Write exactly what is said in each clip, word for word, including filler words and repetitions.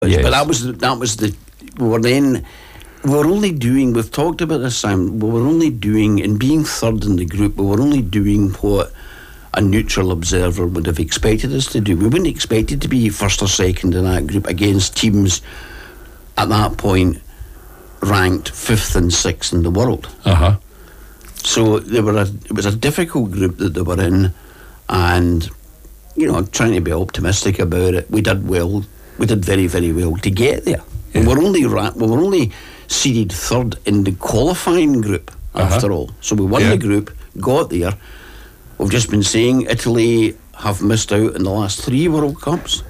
Yes. But that was the, that was the we were then we were only doing. We've talked about this, Simon. We were only doing in being third in the group. We were only doing what a neutral observer would have expected us to do. We wouldn't expect it to be first or second in that group against teams at that point ranked fifth and sixth in the world. Uh huh. So they were. A, it was a difficult group that they were in, and you know, trying to be optimistic about it. We did well. We did very, very well to get there. Yeah. We were only ra- we were only seeded third in the qualifying group uh-huh. after all. So we won yeah. the group, got there. We've just been saying Italy have missed out in the last three World Cups.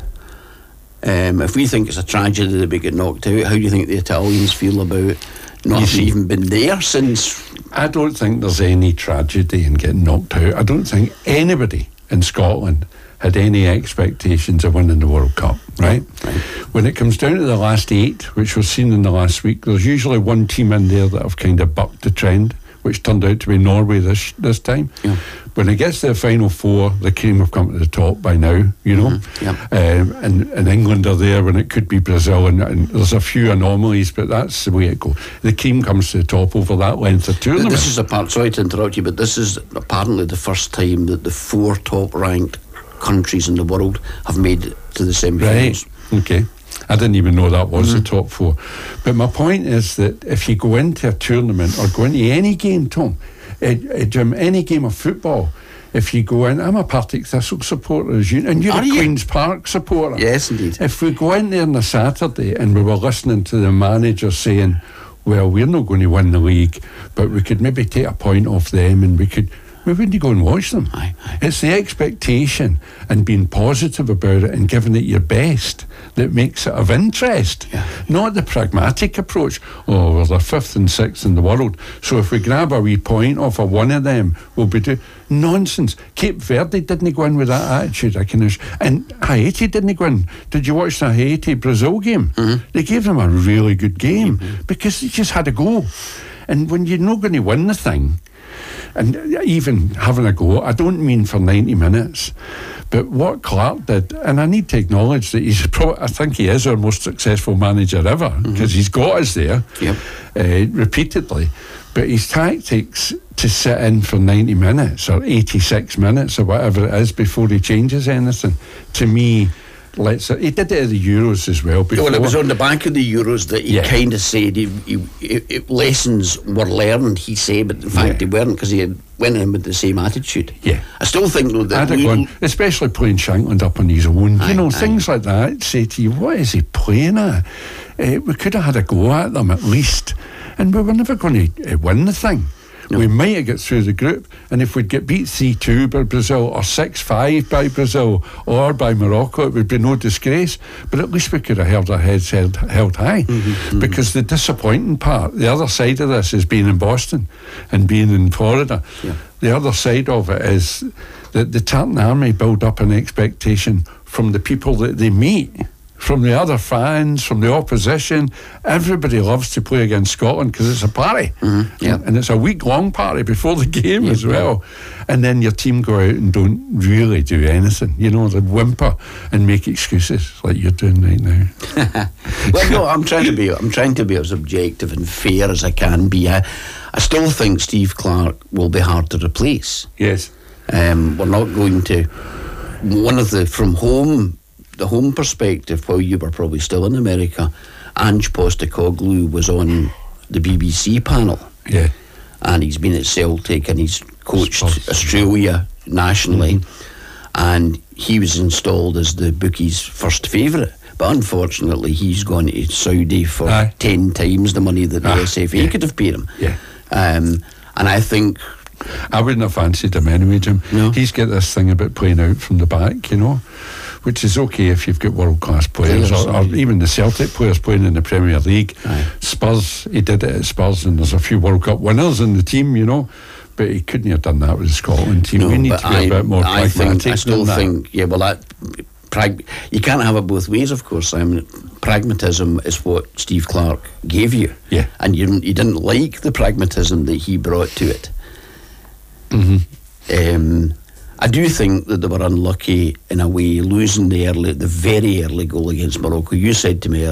Um, if we think it's a tragedy that we get knocked out, how do you think the Italians feel about not having even been there since? I don't think there's any tragedy in getting knocked out. I don't think anybody in Scotland had any expectations of winning the World Cup, right? right? When it comes down to the last eight, which was seen in the last week, there's usually one team in there that have kind of bucked the trend, which turned out to be Norway this this time. Yeah. When it gets to the final four, the cream have come to the top by now, you know. Mm-hmm. Yeah. Um, and, and England are there when it could be Brazil, and, and there's a few anomalies, but that's the way it goes. The cream comes to the top over that length of tournament. This is a part, sorry to interrupt you, but this is apparently the first time that the four top-ranked countries in the world have made it to the semi-finals. Right, okay. I didn't even know that was mm-hmm. the top four. But my point is that if you go into a tournament or go into any game, Tom, uh, uh, Jim, any game of football, if you go in, I'm a Partick Thistle supporter, as you, and you're Are a you? Queen's Park supporter. Yes, indeed. If we go in there on a Saturday and we were listening to the manager saying, well, we're not going to win the league, but we could maybe take a point off them and we could... we wouldn't go and watch them. Aye, aye. It's the expectation and being positive about it and giving it your best that makes it of interest, yeah. not the pragmatic approach. Oh, we're the fifth and sixth in the world, so if we grab a wee point off of one of them, we'll be doing nonsense. Cape Verde didn't go in with that attitude, I can assure. And Haiti didn't go in. Did you watch the Haiti-Brazil game? Mm-hmm. They gave them a really good game mm-hmm. because they just had a go. And when you're not going to win the thing, and even having a go, I don't mean for ninety minutes, but what Clark did, and I need to acknowledge that he's probably, I think he is our most successful manager ever, because mm-hmm. he's got us there yep. uh, repeatedly, but his tactics to sit in for ninety minutes or eighty-six minutes or whatever it is before he changes anything, to me, Let's, he did it at the Euros as well before. Well, it was on the back of the Euros that he yeah. kind of said he, he, he, lessons were learned, he said, but in fact yeah. they weren't, because he had went in with the same attitude. Yeah. I still think, though, that... I'd have gone, especially playing Shankland up on his own, aye, you know, aye. things like that. Say to you, what is he playing at? Uh, we could have had a go at them at least, and we were never going to uh, win the thing. No. We might have got through the group, and if we'd get beat three two by Brazil or six five by Brazil or by Morocco, it would be no disgrace, but at least we could have held our heads held, held high mm-hmm, because mm-hmm. the disappointing part, the other side of this, is being in Boston and being in Florida. Yeah. The other side of it is that the Tartan Army build up an expectation from the people that they meet, from the other fans, from the opposition. Everybody loves to play against Scotland because it's a party. Mm-hmm. Yeah. And, and it's a week-long party before the game yeah, as well. And then your team go out and don't really do anything. You know, they whimper and make excuses like you're doing right now. Well, no, I'm trying to be I'm trying to be as objective and fair as I can be. I, I still think Steve Clarke will be hard to replace. Yes. Um, we're not going to... One of the... From home... the home perspective, while you were probably still in America, Ange Postecoglou was on the B B C panel. Yeah. And he's been at Celtic and he's coached Spurs. Australia nationally. Mm-hmm. And he was installed as the bookies' first favourite. But unfortunately, he's gone to Saudi for Aye. ten times the money that the ah, S F A yeah. could have paid him. Yeah. Um, and I think... I wouldn't have fancied him anyway, Jim. No. He's got this thing about playing out from the back, you know, which is okay if you've got world-class players, players or, or even the Celtic players playing in the Premier League. Aye. Spurs, he did it at Spurs, and there's a few World Cup winners in the team, you know, but he couldn't have done that with the Scotland team. No, we need to be I, a bit more I pragmatic think, I still than think, that. yeah, well, that... Prag- you can't have it both ways, of course, Simon. Pragmatism is what Steve Clarke gave you. Yeah. And you didn't, you didn't like the pragmatism that he brought to it. Mm-hmm. Um, I do think that they were unlucky in a way, losing the early, the very early goal against Morocco. You said to me